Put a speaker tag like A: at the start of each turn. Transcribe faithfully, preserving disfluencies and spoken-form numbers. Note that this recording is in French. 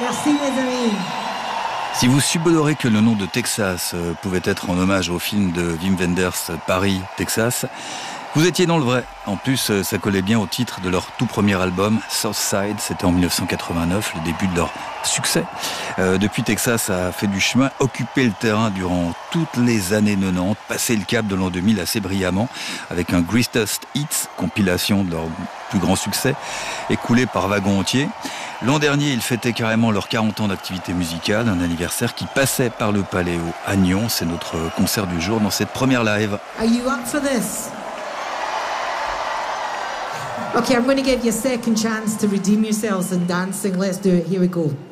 A: Merci mes amis.
B: Si vous subodorez que le nom de Texas pouvait être en hommage au film de Wim Wenders, Paris, Texas, vous étiez dans le vrai. En plus, ça collait bien au titre de leur tout premier album, Southside. C'était en dix-neuf cent quatre-vingt-neuf, le début de leur succès. Euh, depuis, Texas a fait du chemin, occupé le terrain durant toutes les années quatre-vingt-dix, passé le cap de l'an deux mille assez brillamment, avec un Greatest Hits, compilation de leur plus grand succès, écoulé par wagon entier. L'an dernier, ils fêtaient carrément leurs quarante ans d'activité musicale, un anniversaire qui passait par le Paléo à Nyon. C'est notre concert du jour dans cette première live.
A: Are you up for this? Okay, I'm going to give you a second chance to redeem yourselves in dancing. Let's do it. Here we go.